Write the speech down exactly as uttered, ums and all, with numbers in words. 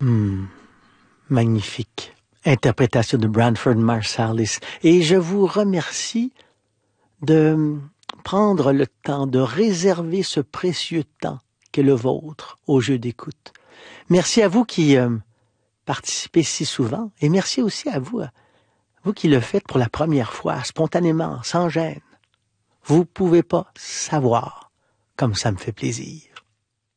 Hmm, magnifique interprétation de Branford Marsalis. Et je vous remercie de prendre le temps, de réserver ce précieux temps qu'est le vôtre au jeu d'écoute. Merci à vous qui euh, participez si souvent et merci aussi à vous, vous qui le faites pour la première fois, spontanément, sans gêne. Vous pouvez pas savoir comme ça me fait plaisir.